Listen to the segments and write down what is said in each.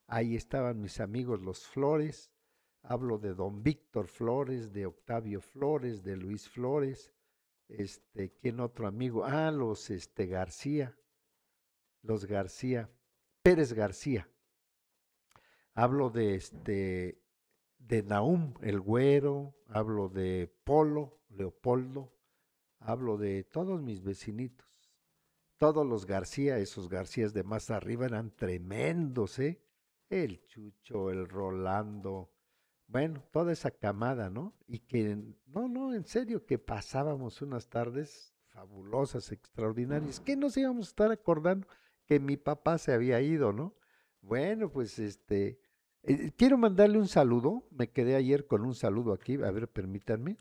Ahí estaban mis amigos los Flores. Hablo de don Víctor Flores, de Octavio Flores, de Luis Flores. ¿Quién otro amigo? Ah, los García, los García, Pérez García. Hablo de Nahum, el Güero, hablo de Polo, Leopoldo, hablo de todos mis vecinitos. Todos los García, esos Garcías de más arriba eran tremendos, ¿eh? El Chucho, el Rolando, bueno, toda esa camada, ¿no? Y que, no, no, en serio, que pasábamos unas tardes fabulosas, extraordinarias, que nos íbamos a estar acordando que mi papá se había ido, ¿no? Bueno, pues quiero mandarle un saludo, me quedé ayer con un saludo aquí, a ver, permítanme.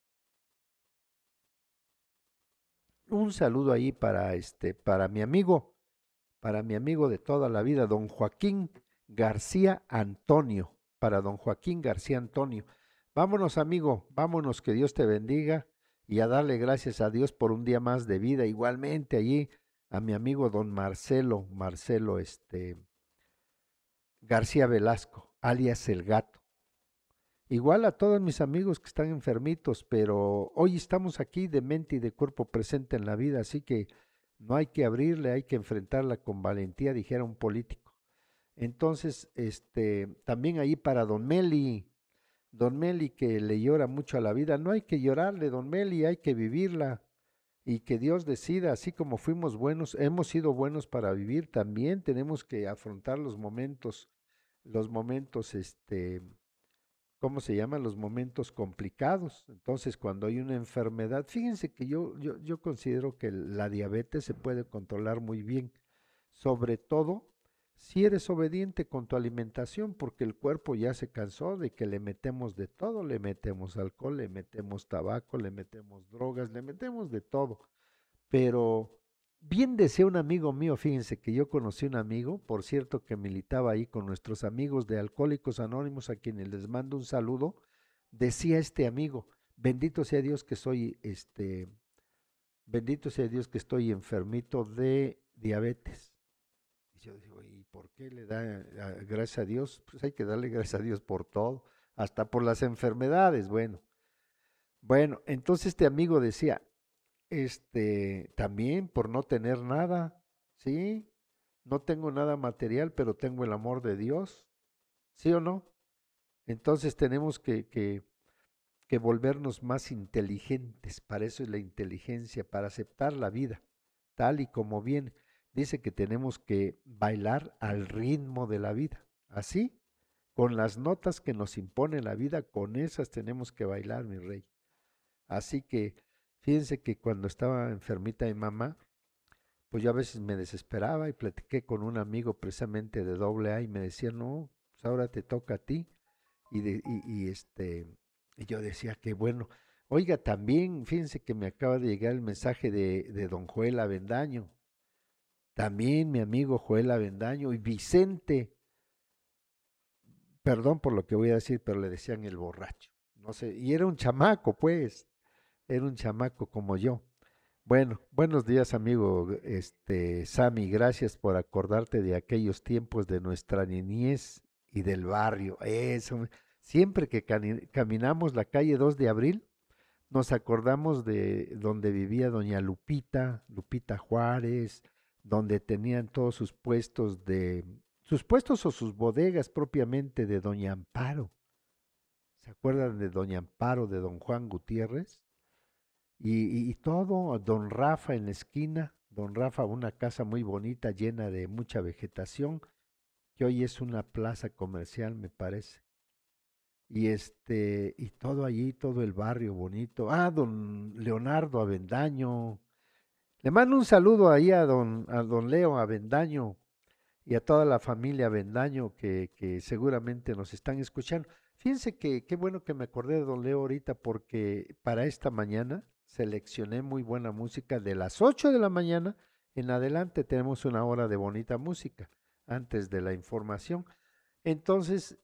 Un saludo ahí para mi amigo de toda la vida, don Joaquín García Antonio, para don Joaquín García Antonio. Vámonos, amigo, vámonos, que Dios te bendiga y a darle gracias a Dios por un día más de vida. Igualmente allí a mi amigo don Marcelo, García Velasco, alias El Gato. Igual a todos mis amigos que están enfermitos, pero hoy estamos aquí de mente y de cuerpo presente en la vida, así que no hay que abrirle, hay que enfrentarla con valentía, dijera un político. Entonces, también ahí para Don Meli que le llora mucho a la vida, no hay que llorarle, Don Meli, hay que vivirla y que Dios decida, así como fuimos buenos, hemos sido buenos para vivir, también tenemos que afrontar los momentos, ¿cómo se llaman? Los momentos complicados. Entonces, cuando hay una enfermedad, fíjense que yo considero que la diabetes se puede controlar muy bien, sobre todo si eres obediente con tu alimentación, porque el cuerpo ya se cansó de que le metemos de todo, le metemos alcohol, le metemos tabaco, le metemos drogas, le metemos de todo. Pero bien decía un amigo mío, fíjense que yo conocí un amigo, por cierto, que militaba ahí con nuestros amigos de Alcohólicos Anónimos, a quienes les mando un saludo. Decía este amigo, bendito sea Dios que soy, bendito sea Dios que estoy enfermito de diabetes. Y yo digo, ¿y por qué le da gracias a Dios? Pues hay que darle gracias a Dios por todo, hasta por las enfermedades. Bueno, entonces este amigo decía, también por no tener nada, ¿sí? No tengo nada material, pero tengo el amor de Dios, ¿sí o no? Entonces tenemos que volvernos más inteligentes, para eso es la inteligencia, para aceptar la vida, tal y como viene. Dice que tenemos que bailar al ritmo de la vida, así, con las notas que nos impone la vida, con esas tenemos que bailar, mi rey. Así que fíjense que cuando estaba enfermita mi mamá, pues yo a veces me desesperaba y platiqué con un amigo precisamente de doble A y me decía, no, pues ahora te toca a ti. Y yo decía que bueno. Oiga, también fíjense que me acaba de llegar el mensaje de don Joel Avendaño. También mi amigo Joel Avendaño y Vicente, perdón por lo que voy a decir, pero le decían el borracho. No sé, y era un chamaco, pues, era un chamaco como yo. Bueno, buenos días, amigo, Sammy, gracias por acordarte de aquellos tiempos de nuestra niñez y del barrio. Eso, siempre que caminamos la calle 2 de abril, nos acordamos de donde vivía doña Lupita, Lupita Juárez, donde tenían todos sus puestos o sus bodegas propiamente de doña Amparo. ¿Se acuerdan de doña Amparo, de don Juan Gutiérrez? Y todo, don Rafa en la esquina, don Rafa, una casa muy bonita, llena de mucha vegetación, que hoy es una plaza comercial, me parece. Y todo allí, todo el barrio bonito. Ah, don Leonardo Avendaño. Le mando un saludo ahí a don Leo Avendaño y a toda la familia Avendaño que seguramente nos están escuchando. Fíjense que qué bueno que me acordé de don Leo ahorita porque para esta mañana seleccioné muy buena música de las 8 de la mañana en adelante tenemos una hora de bonita música antes de la información. Entonces,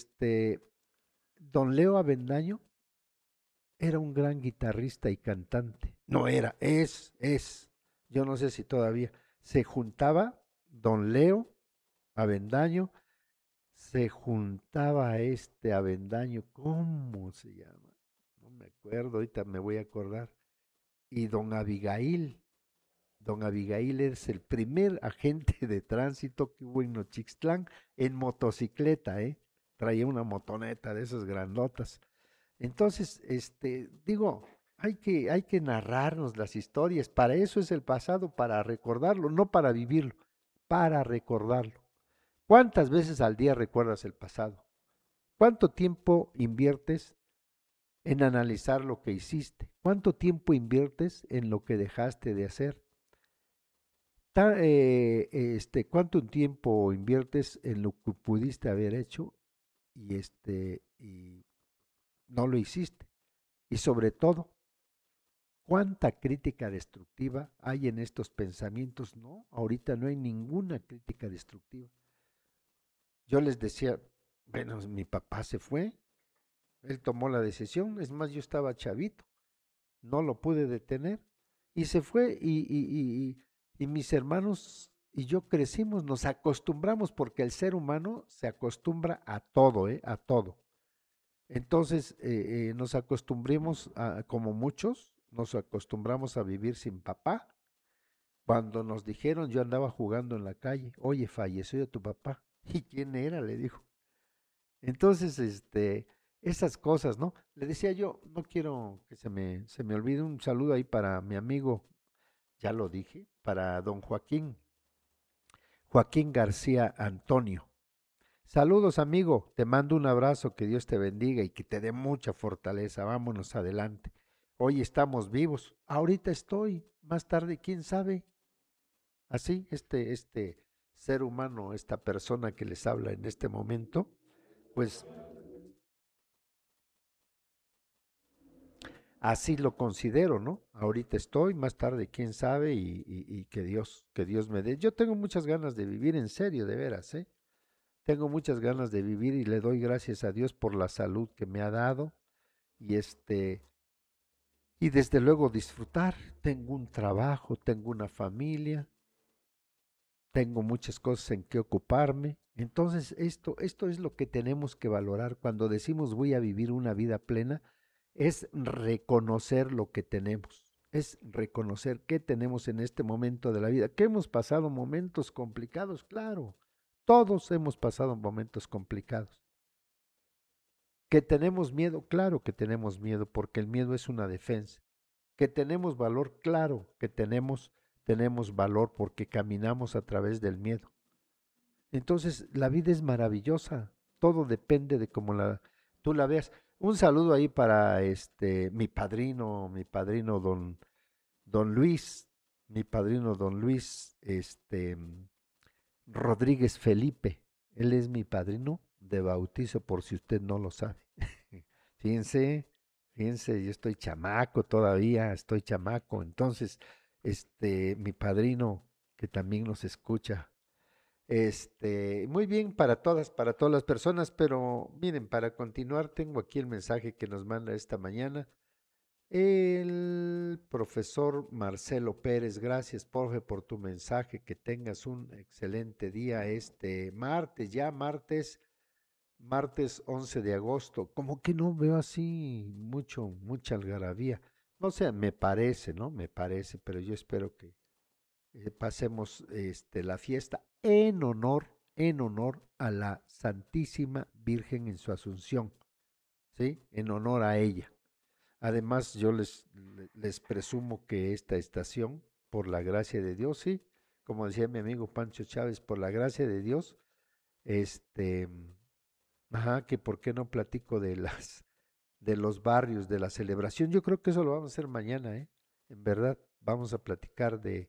don Leo Avendaño era un gran guitarrista y cantante. No era, es. Yo no sé si todavía se juntaba don Leo Avendaño, se juntaba este Avendaño, ¿cómo se llama? No me acuerdo, ahorita me voy a acordar. Y don Abigail es el primer agente de tránsito que hubo en Nochixtlán en motocicleta, ¿eh? Traía una motoneta de esas grandotas. Entonces, digo, hay que narrarnos las historias. Para eso es el pasado, para recordarlo, no para vivirlo, para recordarlo. ¿Cuántas veces al día recuerdas el pasado? ¿Cuánto tiempo inviertes en analizar lo que hiciste? ¿Cuánto tiempo inviertes en lo que dejaste de hacer? ¿Cuánto tiempo inviertes en lo que pudiste haber hecho y no lo hiciste? Y sobre todo, ¿cuánta crítica destructiva hay en estos pensamientos? No, ahorita no hay ninguna crítica destructiva. Yo les decía, bueno, mi papá se fue, él tomó la decisión, es más, yo estaba chavito, no lo pude detener y se fue y mis hermanos y yo crecimos, nos acostumbramos porque el ser humano se acostumbra a todo, ¿eh? A todo. Entonces nos acostumbramos, como muchos, nos acostumbramos a vivir sin papá. Cuando nos dijeron, yo andaba jugando en la calle, oye, falleció tu papá. ¿Y quién era? Le dijo. Entonces, esas cosas, ¿no? Le decía yo, no quiero que se me olvide un saludo ahí para mi amigo, ya lo dije, para don Joaquín, Joaquín García Antonio. Saludos, amigo, te mando un abrazo, que Dios te bendiga y que te dé mucha fortaleza. Vámonos adelante. Hoy estamos vivos, ahorita estoy, más tarde, quién sabe. Así, este ser humano, esta persona que les habla en este momento, pues así lo considero, ¿no? Ahorita estoy, más tarde, quién sabe, y que Dios me dé. Yo tengo muchas ganas de vivir, en serio, de veras, ¿eh? Tengo muchas ganas de vivir y le doy gracias a Dios por la salud que me ha dado y y desde luego disfrutar. Tengo un trabajo, tengo una familia, tengo muchas cosas en que ocuparme. Entonces, esto es lo que tenemos que valorar cuando decimos voy a vivir una vida plena, es reconocer lo que tenemos, es reconocer qué tenemos en este momento de la vida, que hemos pasado momentos complicados, claro, todos hemos pasado momentos complicados. Que tenemos miedo, claro que tenemos miedo, porque el miedo es una defensa. Que tenemos valor, claro que tenemos valor porque caminamos a través del miedo. Entonces, la vida es maravillosa. Todo depende de cómo tú la veas. Un saludo ahí para mi padrino don Luis, mi padrino don Luis, Rodríguez Felipe. Él es mi padrino de bautizo, por si usted no lo sabe. Fíjense, fíjense, yo estoy chamaco todavía, estoy chamaco. Entonces, mi padrino que también nos escucha. Muy bien para todas las personas, pero miren, para continuar, tengo aquí el mensaje que nos manda esta mañana el profesor Marcelo Pérez. Gracias, profe, por tu mensaje. Que tengas un excelente día este martes, ya martes 11 de agosto. Como que no veo así mucha algarabía. No sé, me parece, ¿no? Me parece, pero yo espero que pasemos la fiesta en honor a la Santísima Virgen en su Asunción, ¿sí? En honor a ella. Además, les presumo que esta estación, por la gracia de Dios, sí, como decía mi amigo Pancho Chávez, por la gracia de Dios, este, que por qué no platico de los barrios, de la celebración. Yo creo que eso lo vamos a hacer mañana, ¿eh? En verdad, vamos a platicar de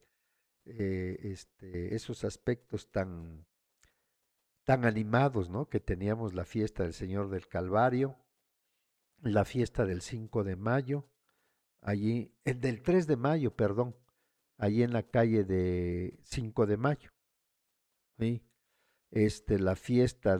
esos aspectos tan animados, ¿no? Que teníamos la fiesta del Señor del Calvario, la fiesta del 5 de mayo, allí, el del 3 de mayo, perdón, allí en la calle de 5 de mayo, ¿sí? La fiesta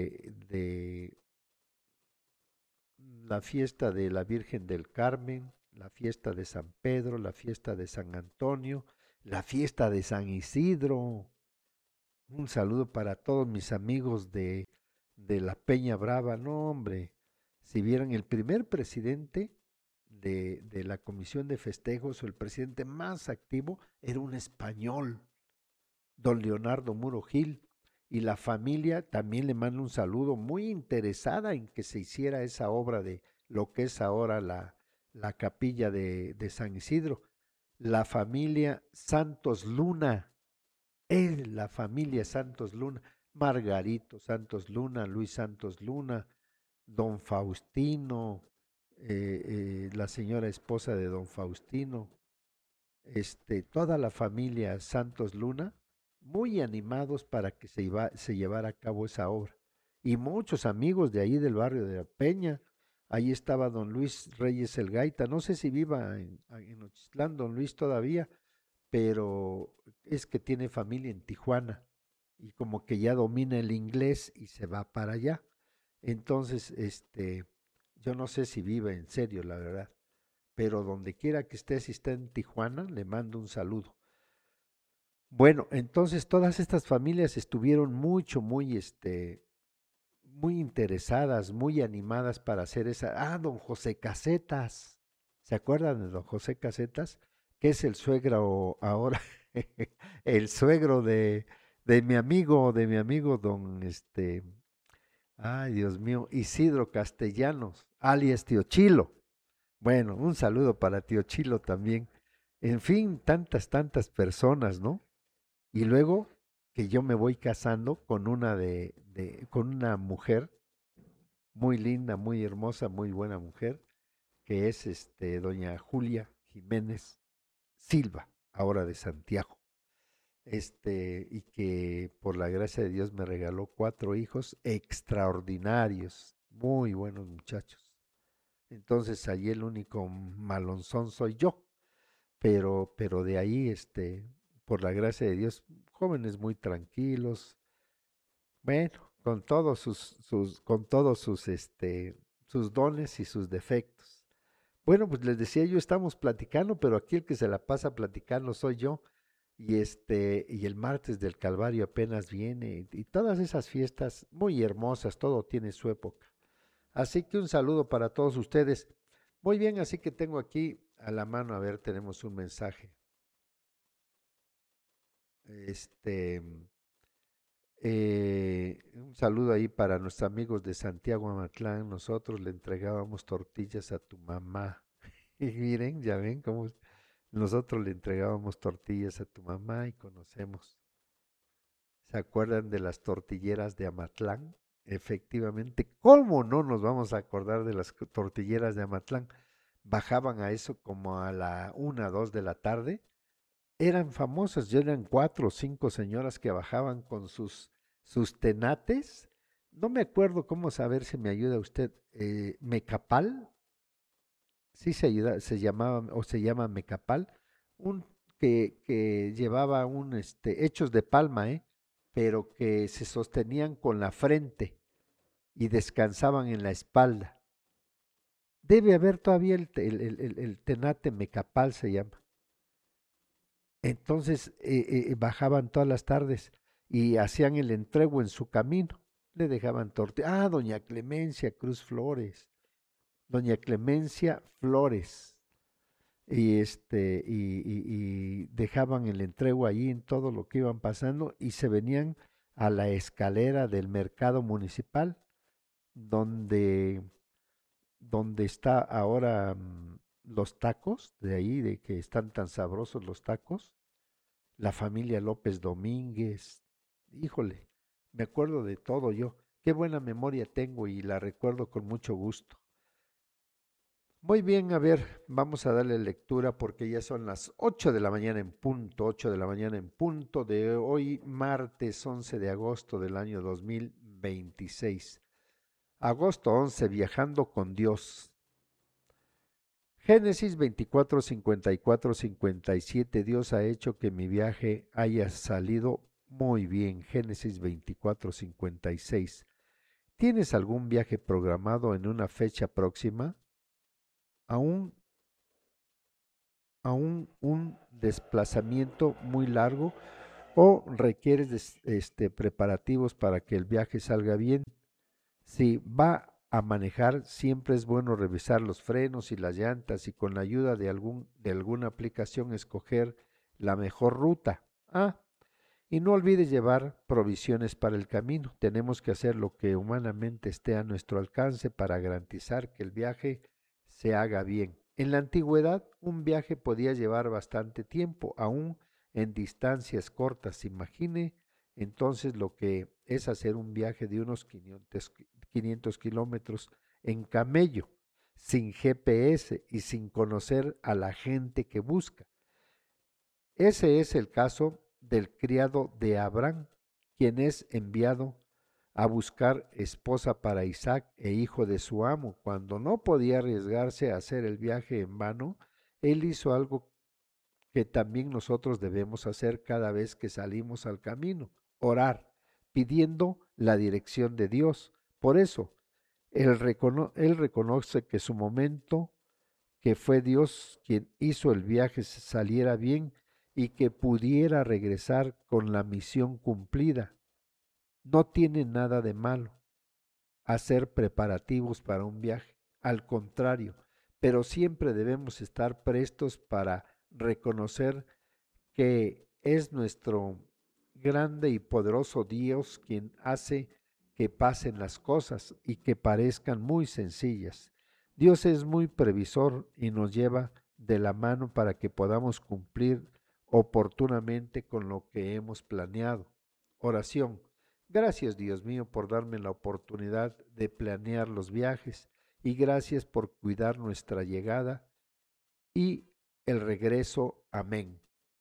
la fiesta de la Virgen del Carmen, la fiesta de San Pedro, la fiesta de San Antonio, la fiesta de San Isidro. Un saludo para todos mis amigos de la Peña Brava, no hombre, si vieran el primer presidente de la comisión de festejos o el presidente más activo era un español, don Leonardo Muro Gil, y la familia también le manda un saludo muy interesada en que se hiciera esa obra de lo que es ahora la capilla de San Isidro. La familia Santos Luna, es la familia Santos Luna, Margarito Santos Luna, Luis Santos Luna, don Faustino, la señora esposa de don Faustino, toda la familia Santos Luna, muy animados para que se llevara a cabo esa obra. Y muchos amigos de ahí del barrio de la Peña, ahí estaba don Luis Reyes el Gaita, no sé si viva en Ochitlán don Luis todavía, pero es que tiene familia en Tijuana y como que ya domina el inglés y se va para allá. Entonces, yo no sé si vive en serio, la verdad, pero donde quiera que esté, si está en Tijuana, le mando un saludo. Bueno, entonces todas estas familias estuvieron muy interesadas, muy animadas para hacer esa. Ah, don José Casetas. ¿Se acuerdan de don José Casetas? Que es el suegro ahora, el suegro de mi amigo don ay Dios mío, Isidro Castellanos, alias Tío Chilo. Bueno, un saludo para Tío Chilo también. En fin, tantas personas, ¿no? Y luego que yo me voy casando con con una mujer muy linda, muy hermosa, muy buena mujer, que es doña Julia Jiménez Silva, ahora de Santiago. Y que por la gracia de Dios me regaló 4 hijos extraordinarios, muy buenos muchachos. Entonces allí el único malonzón soy yo, pero de ahí, por la gracia de Dios, jóvenes muy tranquilos, bueno, con todos sus dones y sus defectos. Bueno, pues les decía yo, estamos platicando, pero aquí el que se la pasa platicando soy yo. Y el martes del Calvario apenas viene, y todas esas fiestas muy hermosas, todo tiene su época. Así que un saludo para todos ustedes. Muy bien, así que tengo aquí a la mano, a ver, tenemos un mensaje. Este, un saludo ahí para nuestros amigos de Santiago Amatlán. Nosotros le entregábamos tortillas a tu mamá. Y miren, ya ven cómo nosotros le entregábamos tortillas a tu mamá y conocemos. ¿Se acuerdan de las tortilleras de Amatlán? Efectivamente, ¿cómo no nos vamos a acordar de las tortilleras de Amatlán? Bajaban a eso como a la 1, 2 de la tarde. Eran famosas, ya eran 4 o 5 señoras que bajaban con sus tenates. No me acuerdo cómo saber si me ayuda usted. Mecapal, sí se llamaba o se llama Mecapal, un que llevaba hechos de palma, pero que se sostenían con la frente y descansaban en la espalda. Debe haber todavía el tenate Mecapal se llama. Entonces bajaban todas las tardes y hacían el entrego en su camino. Le dejaban torta. Ah, doña Clemencia Cruz Flores. Doña Clemencia Flores. Y dejaban el entrego allí en todo lo que iban pasando y se venían a la escalera del mercado municipal, donde, donde está ahora los tacos, de ahí, de que están tan sabrosos los tacos, la familia López Domínguez, híjole, me acuerdo de todo yo, qué buena memoria tengo y la recuerdo con mucho gusto. Muy bien, a ver, vamos a darle lectura porque ya son las 8 de la mañana en punto, 8 de la mañana en punto de hoy, martes 11 de agosto del año 2026. Agosto 11, viajando con Dios. Génesis 24, 54, 57. Dios ha hecho que mi viaje haya salido muy bien. Génesis 24, 56. ¿Tienes algún viaje programado en una fecha próxima? Aún un desplazamiento muy largo o requieres preparativos para que el viaje salga bien. Si va a manejar, siempre es bueno revisar los frenos y las llantas y con la ayuda de alguna aplicación escoger la mejor ruta. Y no olvides llevar provisiones para el camino. Tenemos que hacer lo que humanamente esté a nuestro alcance para garantizar que el viaje se haga bien. En la antigüedad, un viaje podía llevar bastante tiempo, aún en distancias cortas. Imagine entonces lo que es hacer un viaje de unos 500 kilómetros en camello, sin GPS y sin conocer a la gente que busca. Ese es el caso del criado de Abraham, quien es enviado a buscar esposa para Isaac e hijo de su amo. Cuando no podía arriesgarse a hacer el viaje en vano, él hizo algo que también nosotros debemos hacer cada vez que salimos al camino: orar, pidiendo la dirección de Dios. Por eso, él reconoce que su momento, que fue Dios quien hizo el viaje saliera bien y que pudiera regresar con la misión cumplida. No tiene nada de malo hacer preparativos para un viaje, al contrario, pero siempre debemos estar prestos para reconocer que es nuestro grande y poderoso Dios quien hace que pasen las cosas y que parezcan muy sencillas. Dios es muy previsor y nos lleva de la mano para que podamos cumplir oportunamente con lo que hemos planeado. Oración. Gracias, Dios mío, por darme la oportunidad de planear los viajes y gracias por cuidar nuestra llegada y el regreso. Amén.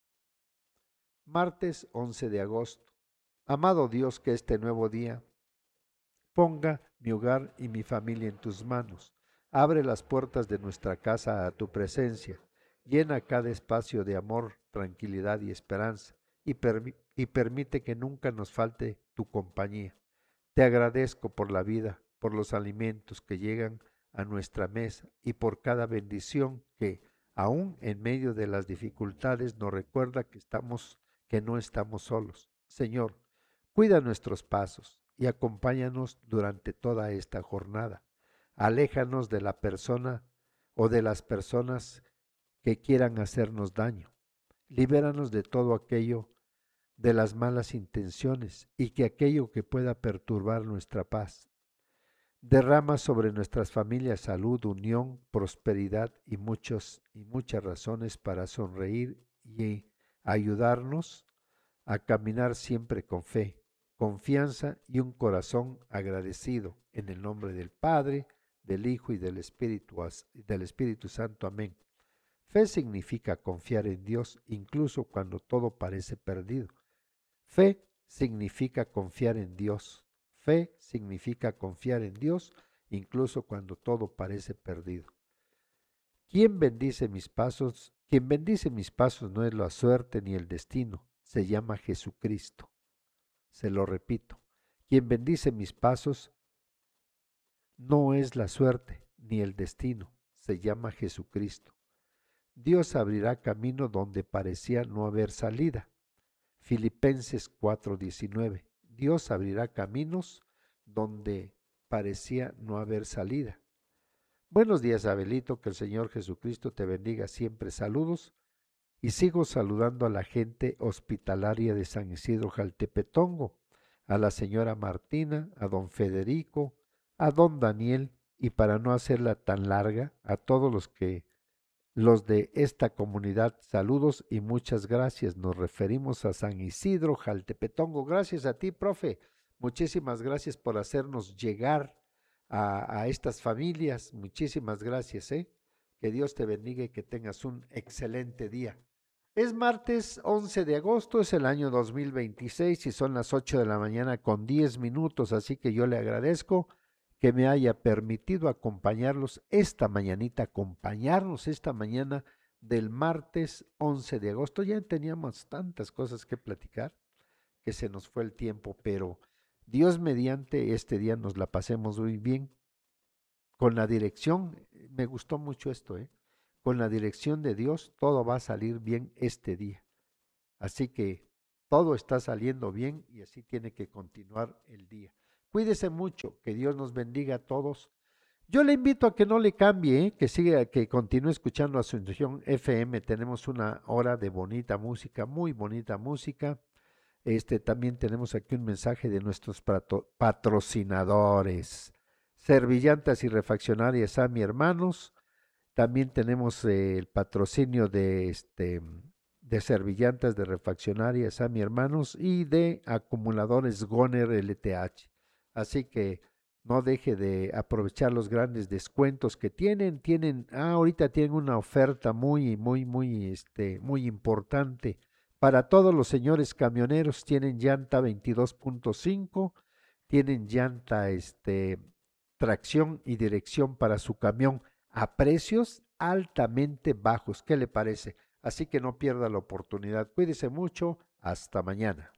Martes 11 de agosto. Amado Dios, que este nuevo día ponga mi hogar y mi familia en tus manos. Abre las puertas de nuestra casa a tu presencia. Llena cada espacio de amor, tranquilidad y esperanza y permite que nunca nos falte tu compañía. Te agradezco por la vida, por los alimentos que llegan a nuestra mesa y por cada bendición que, aun en medio de las dificultades, nos recuerda que no estamos solos. Señor, cuida nuestros pasos y acompáñanos durante toda esta jornada. Aléjanos de la persona o de las personas que quieran hacernos daño. Libéranos de todo aquello, de las malas intenciones y que aquello que pueda perturbar nuestra paz. Derrama sobre nuestras familias salud, unión, prosperidad y muchas razones para sonreír y ayudarnos a caminar siempre con fe, confianza y un corazón agradecido. En el nombre del Padre, del Hijo y del Espíritu Santo. Amén. Fe significa confiar en Dios incluso cuando todo parece perdido. Fe significa confiar en Dios. Fe significa confiar en Dios incluso cuando todo parece perdido. ¿Quién bendice mis pasos? Quien bendice mis pasos no es la suerte ni el destino, se llama Jesucristo. Se lo repito, quien bendice mis pasos no es la suerte ni el destino, se llama Jesucristo. Dios abrirá camino donde parecía no haber salida. Filipenses 4:19. Dios abrirá caminos donde parecía no haber salida. Buenos días, Abelito, que el Señor Jesucristo te bendiga siempre. Saludos y sigo saludando a la gente hospitalaria de San Isidro Jaltepetongo, a la señora Martina, a don Federico, a don Daniel y para no hacerla tan larga, a todos los de esta comunidad, saludos y muchas gracias. Nos referimos a San Isidro Jaltepetongo. Gracias a ti, profe. Muchísimas gracias por hacernos llegar a estas familias. Muchísimas gracias, ¿eh? Que Dios te bendiga y que tengas un excelente día. Es martes 11 de agosto, es el año 2026 y son las 8 de la mañana con 10 minutos, así que yo le agradezco que me haya permitido acompañarnos esta mañana del martes 11 de agosto. Ya teníamos tantas cosas que platicar que se nos fue el tiempo, pero Dios mediante este día nos la pasemos muy bien. Con la dirección, me gustó mucho esto, con la dirección de Dios, todo va a salir bien este día. Así que todo está saliendo bien y así tiene que continuar el día. Cuídese mucho, que Dios nos bendiga a todos. Yo le invito a que no le cambie, que siga, que continúe escuchando Asunción FM. Tenemos una hora de bonita música, muy bonita música. También tenemos aquí un mensaje de nuestros patrocinadores. Servillantas y Refaccionarias a mi hermanos. También tenemos el patrocinio de Servillantas de Refaccionarias a mi hermanos y de acumuladores Goner LTH. Así que no deje de aprovechar los grandes descuentos que ahorita tienen una oferta muy importante. Para todos los señores camioneros tienen llanta 22.5, tienen llanta tracción y dirección para su camión a precios altamente bajos. ¿Qué le parece? Así que no pierda la oportunidad. Cuídese mucho. Hasta mañana.